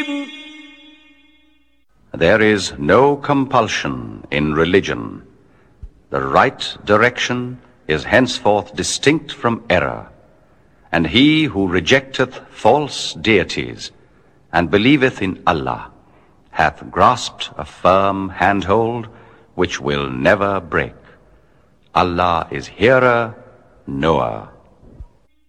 There is no compulsion in religion. The right direction is henceforth distinct from error, and he who rejecteth false deities and believeth in Allah hath grasped a firm handhold which will never break. Allah is hearer, knower.